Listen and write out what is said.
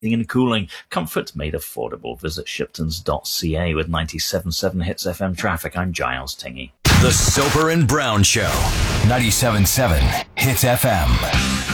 and cooling. Comfort made affordable. Visit shiptons.ca with 97.7 Hits FM traffic. I'm Giles Tingy. The Soper and Brown Show. 97.7 Hits FM.